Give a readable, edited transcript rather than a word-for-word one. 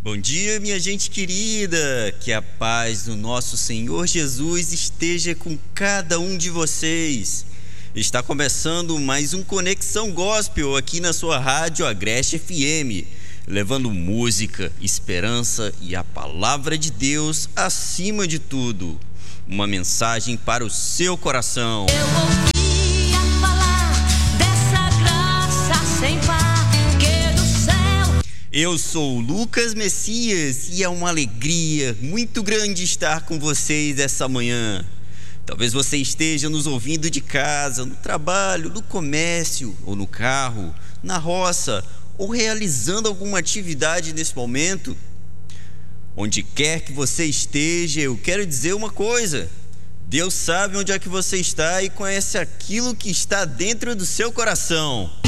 Bom dia, minha gente querida, que a paz do nosso Senhor Jesus esteja com cada um de vocês. Está começando mais um Conexão Gospel aqui na sua rádio Agreste FM, levando música, esperança e a palavra de Deus acima de tudo. Uma mensagem para o seu coração. Eu ouvia falar dessa graça sem par. Eu sou o Lucas Messias e é uma alegria muito grande estar com vocês essa manhã. Talvez você esteja nos ouvindo de casa, no trabalho, no comércio ou no carro, na roça ou realizando alguma atividade nesse momento. Onde quer que você esteja, eu quero dizer uma coisa: Deus sabe onde é que você está e conhece aquilo que está dentro do seu coração.